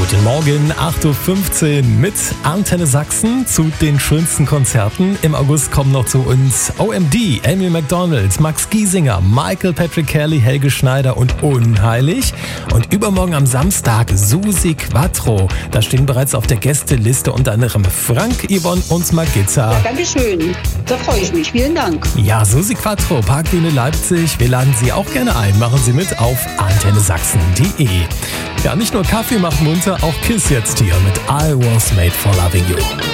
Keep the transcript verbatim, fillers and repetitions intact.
Guten Morgen, acht Uhr fünfzehn mit Antenne Sachsen zu den schönsten Konzerten. Im August kommen noch zu uns O M D, Amy Macdonald, Max Giesinger, Michael Patrick Kelly, Helge Schneider und Unheilig. Und übermorgen am Samstag Susi Quattro. Da stehen bereits auf der Gästeliste unter anderem Frank, Yvonne und Margitta. Ja, Dankeschön, da freue ich mich. Vielen Dank. Ja, Susi Quattro, Parkbühne Leipzig. Wir laden Sie auch gerne ein. Machen Sie mit auf antenne sachsen punkt de. Ja, nicht nur Kaffee macht munter, auch Kiss jetzt hier mit I Was Made for Loving You.